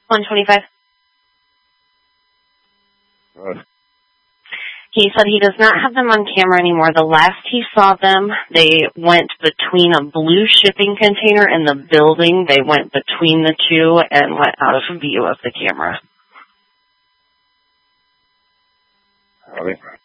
125. Good. He said he does not have them on camera anymore. The last he saw them, they went between a blue shipping container and the building. They went between the two and went out of view of the camera. Howdy.